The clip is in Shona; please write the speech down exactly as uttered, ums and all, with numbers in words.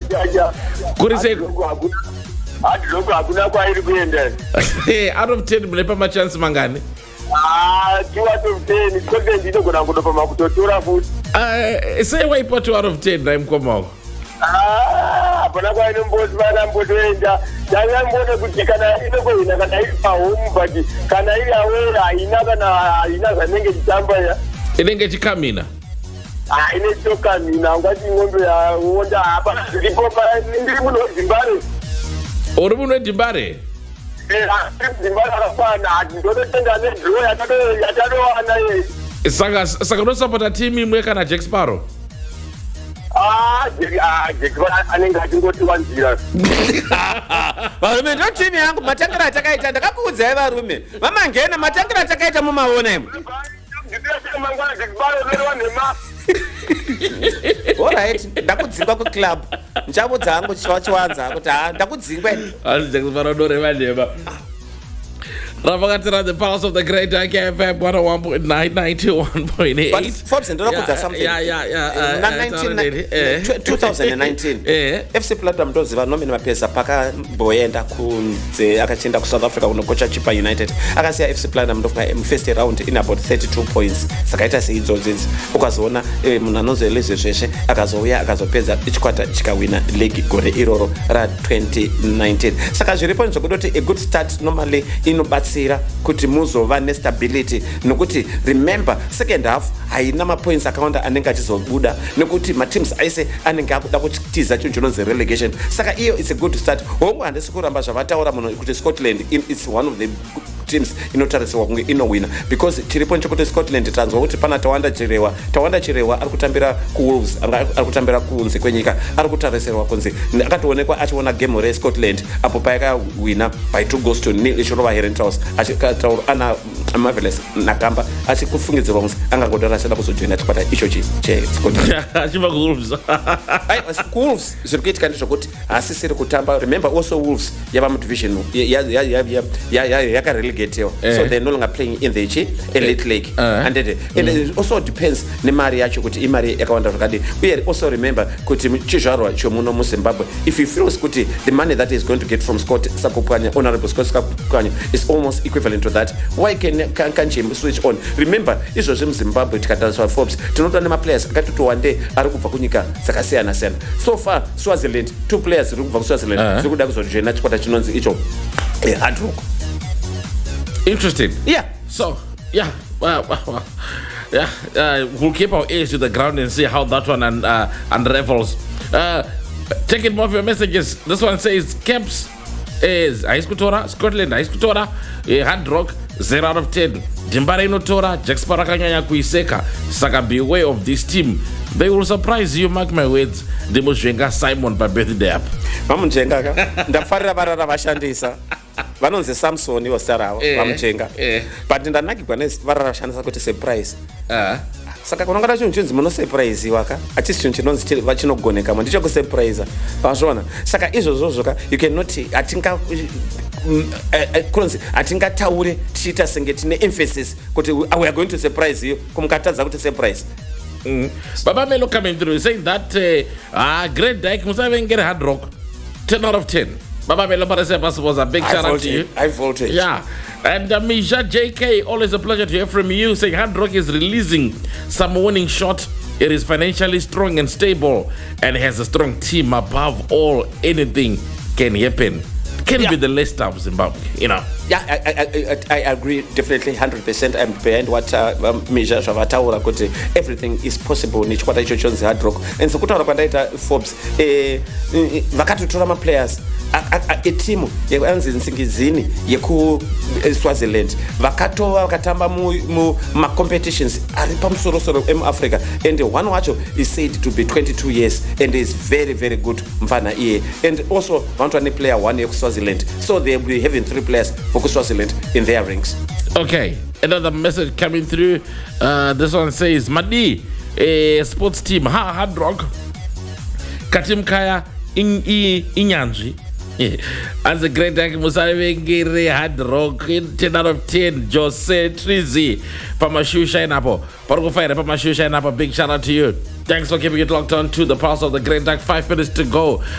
Kuri sei hadi loko hakuna kwairi kuenda. Out of ten mune pa chance mangani? Ah, two out of ten. Scotland inogona kutopa makutotora futi. Uh, say waipa two out of ten na mkomo. Ah, pana kwa ino mbozi bana mbotoenda. Danga mbone kuti kana inoko ina kana iri pa home but kana iri awera ina kana ina zanenge chitamba ya. Inenge chikamina. Ah, ine choka mina ngati ngombe ya wonda hapa ndipo pa ndiri muno Zimbabwe. Uri muno Zimbabwe? Eh, Zimbabwe arafana ndotenda ne draw yatado yatado ana ye. Saka saka no support team imwe kana Jack Sparrow. Ah, ah, Jack Sparrow anenge achingoti wanzira. Varume ndo team yangu matangara atakaita ndakakuudzai varume. Mama ngena matangara atakaita mumaona imwe. Alright, ndakudzingwa ku club. Nchavo dzangu chiwachiwanza kuti ha ndakudzingwa. Asi Jack Sparrow ndo revanema. Ravakatira the pulse of the great I K F M one oh one point nine, ninety-one point eight. But Forbes and yeah, something. Yeah, yeah, yeah. In uh, nineteen, uh, twenty nineteen, eh. F C Platinum ndoziva nomini mapesa paka boyenda kunze akachenda ku South Africa kunokocha Chippa United. Akasiya F C Platinum ndofuka mu first round in about thirty-two points. Sakaita seidzodzi ukazoona munhu anozolezve zveshe akazouya akazopedza ichikwata chikawina league gore iroro ra twenty nineteen. Saka zviripo zvekutoti a good start normally inobatsira kuti muzova nestability nokuti remember second half haina mapoints akawanda anenge achizobuda nekuti mateams aise anenge akuda kuchitiza chinhu chinonzi relegation. Saka iyo it's a good start. Hongu handisi kuramba zvavataura munhu kuti Scotland is one of the teams inotarisirwa kunge inowina because chiripo nchekuti Scotland tanzwa kuti pana Tawanda Chirewa Tawanda Chirewa ari kutambira ku Wolves ari kutambira kunze kwenyika ari kutarisirwa kunze akatoonekwa achiona game re Scotland apo paikawina by two goals to nil ichirova Herentals achikataura ana marvelous nakamba achikufungidzirwa kunzi angangodara seda kuzojoina chikwata icho che Scotland achiva ku Wolves. Ai Wolves zviri kuitika ndezvokuti asisiri kutamba. Remember also Wolves yava mu division ya ya ya ya ya yakarelegate. Eh. So they're no longer playing in the elite league. Uh-huh. And, it, and mm. it also depends ne mari yacho kuti imari yakawanda zvakadi. We also remember kuti chizvarwa chomuno mu Zimbabwe if you feel kuti the money that is going to get from Scott Sakopanya honorable Scott Sakopanya is almost equivalent to that, why can can, can she switch on? Remember izvo zve mu Zimbabwe tikatariswa Forbes tinotoona nema players akati wande ari kubva kunyika dzakasiyana siyana. So far Swaziland two players vari kubva ku Swaziland uh-huh. ziri kuda kuzojoina chikwata chinonzi icho eh, Hard Rock. Interesting. Yeah. So, yeah. Well, well, well. Yeah. Uh, we'll keep our ears to the ground and see how that one un- uh, unravels. Uh, taking more of your messages. This one says, Caps is Ice Kutora, Scotland, Ice Kutora, uh, Hard Rock, zero out of ten. Jimbara inotora, Jack Sparrow kanyanya kuiseka. Saka beware of this team. They will surprise you, mark my words. Demoshenga Simon by birthday up. Mamunjenga ka. Ndafarira varara vashandisa. Vanonzi Samson iwo saravo vamuchenga but ndanakigwa nevarara vashandisa kuti surprise. Uh. Saka kunongana chinhu chinzi muno surprise waka achisi chinhu chinonzi vachinogoneka mu ndicho kusurprise vazvona. Saka izvozvo ka you cannot atinga kunzi atingataure tichiita senge tine emphasis kuti we are going to surprise you kumukatadza kuti surprise. Mm. Baba Melo coming through saying that uh, ah great Dyke musavengere Hard Rock ten out of ten. Baba Melo Parasebas was a big shout out to you. I voted. Yeah. And uh, Misha J K, always a pleasure to hear from you. Saying Hard Rock is releasing some winning shot. It is financially strong and stable and has a strong team. Above all, anything can happen. Can yeah. be the Leicester of Zimbabwe, you know. Yeah, I, I, I, I agree definitely one hundred percent. I'm behind what uh, um, Misha Shavataura could say. Everything is possible. Nichkwata icho chonzi Hard Rock. And so kutaura kwandaita Forbes. Eh, vakatotora ma players. A team yekanzi Nsingizini yeku Swaziland vakatova vakatamba mu, mu ma competitions ari pamusorosoro em Africa and one wacho is said to be twenty-two years and is very very good mfana iye and also want one player one yeku Swaziland, so they will be having three players for Swaziland in their ranks. Okay, another message coming through. Uh, this one says Madi a sports team ha Hard Rock Katimkaya in i inyanji. As a great Dyke musavengere Hard Rock ten out of ten. Jose Trizi Pamashu Shine Apple Parukufire Pamashu Shine Apple. Big shout out to you. Thanks for keeping it locked on to the pulse of the Great Dyke. Five minutes to go.